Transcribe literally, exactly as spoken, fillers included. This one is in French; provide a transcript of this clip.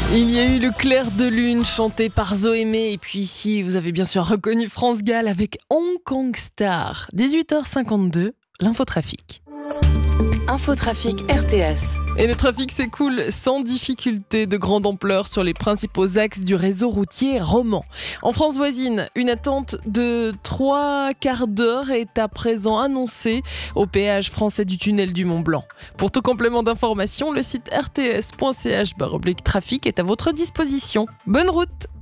Il y a eu le clair de lune chanté par Zoémé et puis ici vous avez bien sûr reconnu France Gall avec Hong Kong Star. dix-huit heures cinquante-deux, l'infotrafic. Infotrafic R T S. Et le trafic s'écoule sans difficulté de grande ampleur sur les principaux axes du réseau routier roman. En France voisine, une attente de trois quarts d'heure est à présent annoncée au péage français du tunnel du Mont Blanc. Pour tout complément d'information, le site r t s point c h barre oblique trafic est à votre disposition. Bonne route!